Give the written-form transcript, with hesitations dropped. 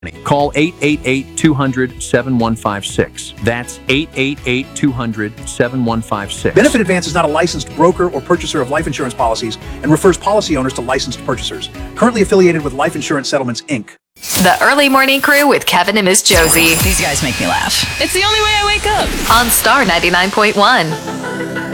Call 888-200-7156. That's 888-200-7156. Benefit Advance is not a licensed broker or purchaser of life insurance policies and refers policy owners to licensed purchasers. Currently affiliated with Life Insurance Settlements, Inc. The Early Morning Crew with Kevin and Miss Josie. These guys make me laugh. It's the only way I wake up. On Star 99.1.